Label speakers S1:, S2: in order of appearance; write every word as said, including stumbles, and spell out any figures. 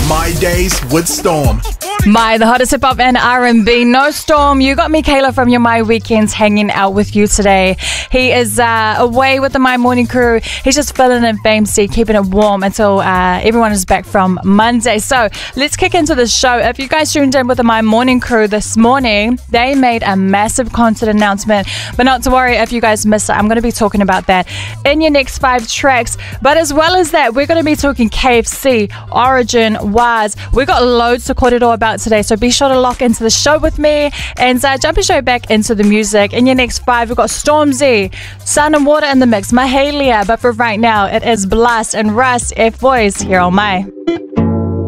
S1: My Days with Storm.
S2: My, the hottest hip hop and R and B. No Storm, you got me, Kayla, from your My Weekends, hanging out with you today. He is uh, away with the My Morning crew. He's just filling in Fame C, keeping it warm until uh, everyone is back from Monday. So let's kick into the show. If you guys tuned in with the My Morning crew this morning, they made a massive concert announcement. But not to worry if you guys missed it. I'm going to be talking about that in your next five tracks. But as well as that, we're going to be talking K F C, Origin, Waz. We got loads to korero about today, so be sure to lock into the show with me and uh, jumping straight back into the music. In your next five, we've got Stormzy, Sun and Water in the mix, Mahalia. But for right now, it is Blast and Russ, F Boys here on My.